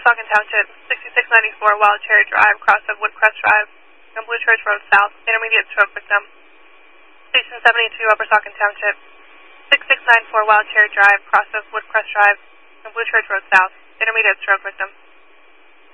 Saucon Township, 6694 Wild Cherry Drive, cross of Woodcrest Drive, and Blue Church Road South, intermediate stroke victim. Station 72, Upper Saucon Township, 6694 Wild Cherry Drive, cross of Woodcrest Drive, and Blue Church Road South, intermediate stroke victim.